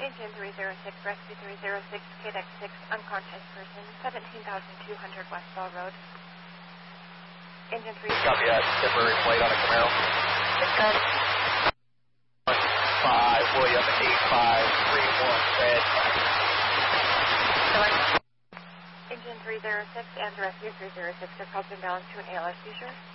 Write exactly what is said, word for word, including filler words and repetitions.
Engine three zero six, Rescue three zero six, K D E X six, unconscious person, seventeen thousand two hundred Westfall Road. Engine three. Copy that. Temporary plate on a Camaro. It's good. five, William, eight five three one, red. Engine three zero six and Rescue three zero six are called imbalance to an A L S seizure.